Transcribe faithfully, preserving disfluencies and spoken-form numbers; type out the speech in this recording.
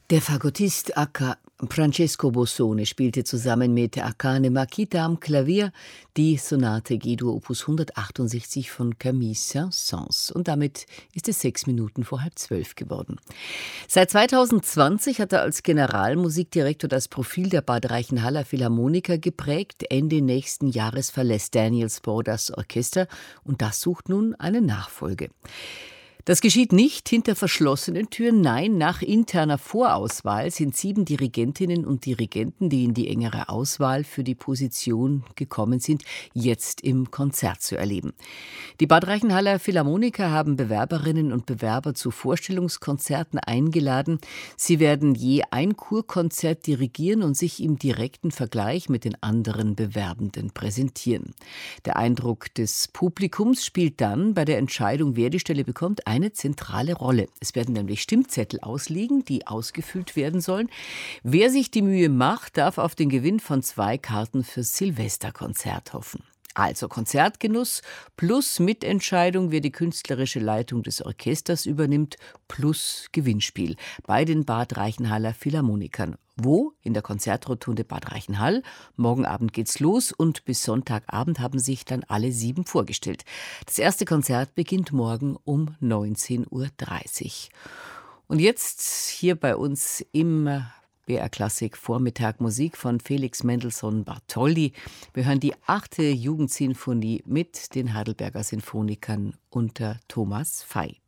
Der Fagottist Aka Francesco Bossone spielte zusammen mit Akane Makita am Klavier die Sonate G-Dur Opus hundertachtundsechzig von Camille Saint-Saëns. Und damit ist es sechs Minuten vor halb zwölf geworden. Seit zweitausendzwanzig hat er als Generalmusikdirektor das Profil der Bad Reichenhaller Philharmoniker geprägt. Ende nächsten Jahres verlässt Daniel Spohr das Orchester und das sucht nun eine Nachfolge. Das geschieht nicht hinter verschlossenen Türen, nein, nach interner Vorauswahl sind sieben Dirigentinnen und Dirigenten, die in die engere Auswahl für die Position gekommen sind, jetzt im Konzert zu erleben. Die Bad Reichenhaller Philharmoniker haben Bewerberinnen und Bewerber zu Vorstellungskonzerten eingeladen. Sie werden je ein Kurkonzert dirigieren und sich im direkten Vergleich mit den anderen Bewerbenden präsentieren. Der Eindruck des Publikums spielt dann bei der Entscheidung, wer die Stelle bekommt, eine zentrale Rolle. Es werden nämlich Stimmzettel ausliegen, die ausgefüllt werden sollen. Wer sich die Mühe macht, darf auf den Gewinn von zwei Karten fürs Silvesterkonzert hoffen. Also Konzertgenuss plus Mitentscheidung, wer die künstlerische Leitung des Orchesters übernimmt, plus Gewinnspiel bei den Bad Reichenhaller Philharmonikern. Wo? In der Konzertrotunde Bad Reichenhall. Morgen Abend geht's los und bis Sonntagabend haben sich dann alle sieben vorgestellt. Das erste Konzert beginnt morgen um neunzehn Uhr dreißig. Und jetzt hier bei uns im B R Klassik Vormittag Musik von Felix Mendelssohn Bartholdy. Wir hören die achte Jugendsinfonie mit den Heidelberger Sinfonikern unter Thomas Fey.